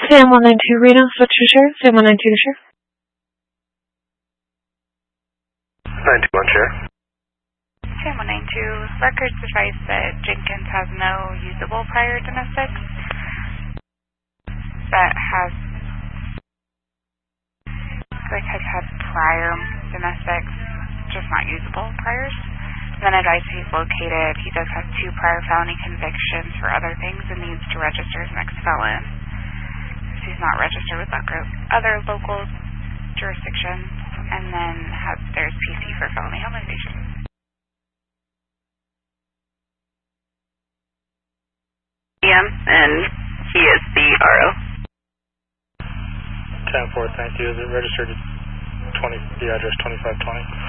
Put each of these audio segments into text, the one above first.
Sam 192 Reno, switch to sheriff. Sam 192 to sheriff. 921 sheriff. Sam 192, records advise that Jenkins has no usable prior domestics. That has had prior domestics, just not usable priors. Then advice he's located. He does have 2 prior felony convictions for other things and needs to register as an ex-felon. He's not registered with other local jurisdictions, and then there's PC for felony home invasion. And he is the RO. 10-4, thank you. Is it registered at the address 2520?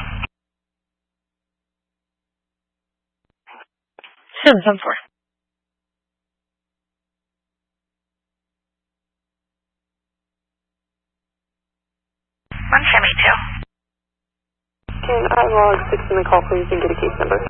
774. One Sammy 2. Can I log 6 in the call, please, and get a case number?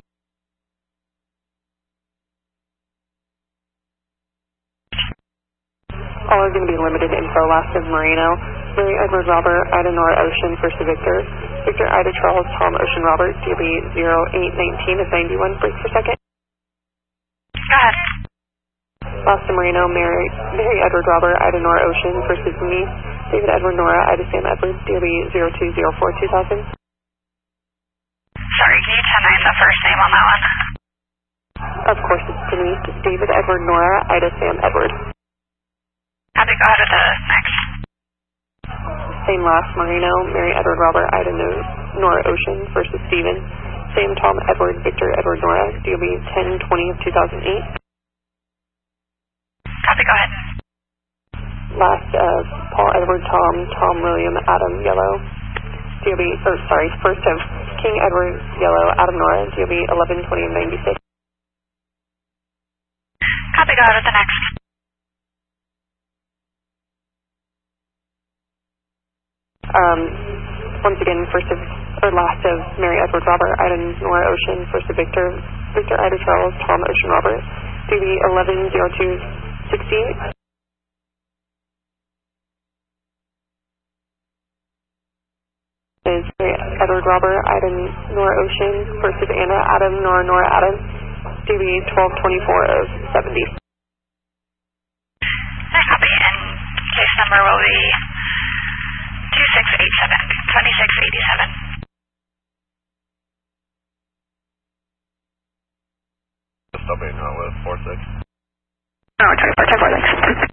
All are going to be limited info. Last of Marino, Mary Edward Robert, Ida Nora Ocean, first of Victor, Victor Ida Charles, Tom Ocean Robert, DB 0819 of 91, break for second. Go ahead. Last of Marino, Mary Edward Robert, Ida Nora Ocean, first of me, David Edward Nora, Ida Sam Edward, DB 0204 2000. Sorry, can you tell me the first name on that one? Of course, it's Denise, David Edward Nora, Ida Sam Edward. How to go ahead with the next? Same last, Marino, Mary Edward Robert, Ida Nora Ocean, first of Stephen, same Tom Edward, Victor Edward Nora, DB 1020 of 2008. Copy, go ahead. Last of Paul Edward Tom William Adam Yellow, DB, first of King Edward Yellow Adam Nora, DB 1120 of 96. Copy, go ahead with the next. Once again, last of Mary Edward Robert, Ida Nora Ocean, first of Victor Ida Charles, Tom Ocean Robert, DB 110268. Is Mary Edward Robert, Ida Nora Ocean, first of Anna Adam Nora Adam, DB 1224 of 70. Copy, and case number will be 2687. Stopping not with 46. Oh, 24, thanks.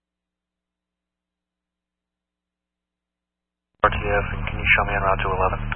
RTF, and can you show me en route to 11?